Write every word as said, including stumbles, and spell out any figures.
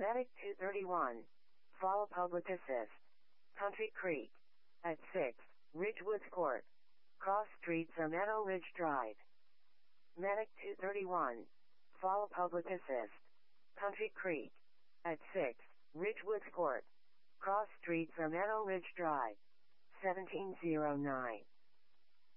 Medic two thirty-one. Fall Public Assist. Country Creek. At six. Ridgewoods Court. Cross Streets or Meadow Ridge Drive. Medic two thirty-one. Fall Public Assist. Country Creek. At six. Ridgewoods Court. Cross Streets or Meadow Ridge Drive. seventeen oh nine.